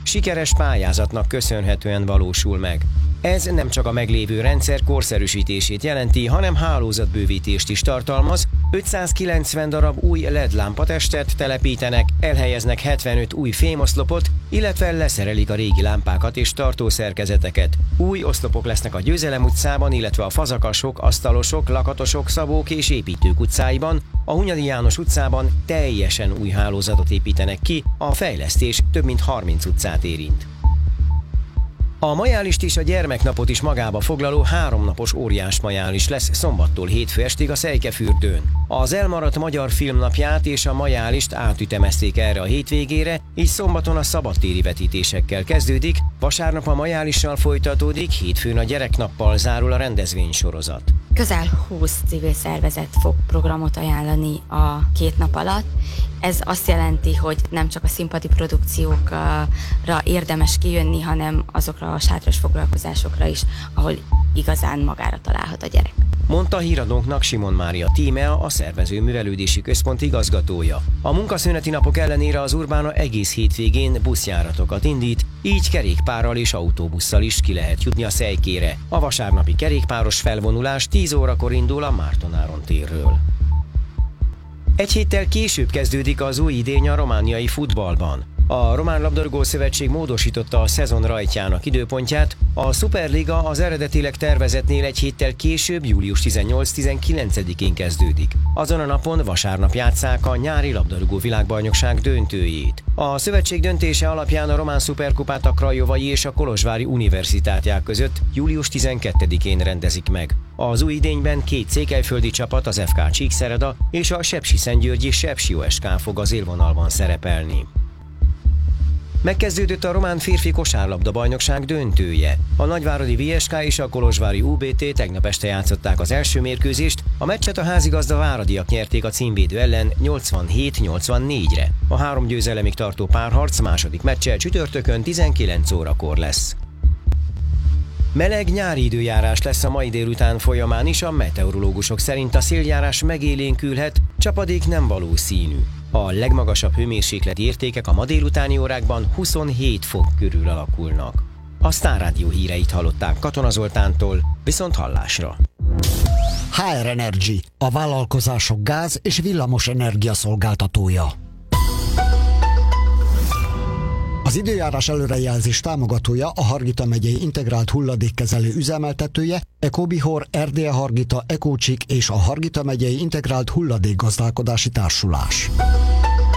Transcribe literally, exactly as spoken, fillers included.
sikeres pályázatnak köszönhetően valósul meg. Ez nem csak a meglévő rendszer korszerűsítését jelenti, hanem hálózatbővítést is tartalmaz. ötszázkilencven darab új el é dé lámpatestet telepítenek, elhelyeznek hetvenöt új fémoszlopot, illetve leszerelik a régi lámpákat és tartószerkezeteket. Új oszlopok lesznek a Győzelem utcában, illetve a Fazakasok, Asztalosok, Lakatosok, Szabók és Építők utcáiban. A Hunyadi János utcában teljesen új hálózatot építenek ki, a fejlesztés több mint harminc utcát érint. A majálist és a gyermeknapot is magába foglaló háromnapos óriás majális lesz szombattól hétfő estig a Szejkefürdőn. Az elmaradt magyar filmnapját és a majálist átütemezték erre a hétvégére, így szombaton a szabadtéri vetítésekkel kezdődik, vasárnap a majálissal folytatódik, hétfőn a gyereknappal zárul a rendezvénysorozat. Közel húsz civil szervezet fog programot ajánlani a két nap alatt. Ez azt jelenti, hogy nem csak a színpadi produkciókra érdemes kijönni, hanem azokra a sátras foglalkozásokra is, ahol igazán magára találhat a gyerek. Mondta híradónknak Simon Mária Tímea, a Szervező Művelődési Központ igazgatója. A munkaszüneti napok ellenére az Urbana egész hétvégén buszjáratokat indít, így kerékpárral és autóbusszal is ki lehet jutni a Szejkére. A vasárnapi kerékpáros felvonulás tíz órakor indul a Márton Áron térről. Egy héttel később kezdődik az új idény a romániai futballban. A Román Labdarúgó Szövetség módosította a szezon rajtjának időpontját, a Szuperliga az eredetileg tervezetnél egy héttel később, július tizennyolc-tizenkilencedikén kezdődik. Azon a napon vasárnap játsszák a nyári labdarúgó világbajnokság döntőjét. A szövetség döntése alapján a román szuperkupát a Krajovai és a Kolozsvári Universitátják között július tizenkettedikén rendezik meg. Az új idényben két székelyföldi csapat, az ef ká Csíkszereda és a sepsiszentgyörgyi Sepsi o es ká fog az élvonalban szerepelni. Megkezdődött a román férfi kosárlabda-bajnokság döntője. A nagyváradi vé es ká és a kolozsvári u bé té tegnap este játszották az első mérkőzést, a meccset a házigazda váradiak nyerték a címvédő ellen nyolcvanhét nyolcvannégyre. A három győzelemig tartó párharc második meccse csütörtökön tizenkilenc órakor lesz. Meleg nyári időjárás lesz a mai délután folyamán is, a meteorológusok szerint a széljárás megélénkülhet, csapadék nem valószínű. A legmagasabb hőmérsékleti értékek a ma délutáni órákban huszonhét fok körül alakulnak. A Sztár Rádió híreit hallották Katona Zoltántól, viszont hallásra. há er Energy, a vállalkozások gáz- és villamos energia szolgáltatója. Az időjárás előrejelzés támogatója a Hargita megyei integrált hulladékkezelő üzemeltetője, Ecobihor, Erdélye Hargita, Ecócsik és a Hargita megyei integrált hulladékgazdálkodási társulás.